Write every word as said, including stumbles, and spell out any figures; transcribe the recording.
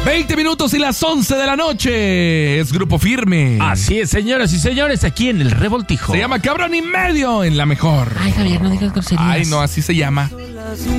veinte minutos y las once de la noche. Es Grupo Firme. Así es, señoras y señores, aquí en el Revoltijo. Se llama Cabrón y Medio en La Mejor. Ay, Javier, no digas groserías. Ay, no, así se llama.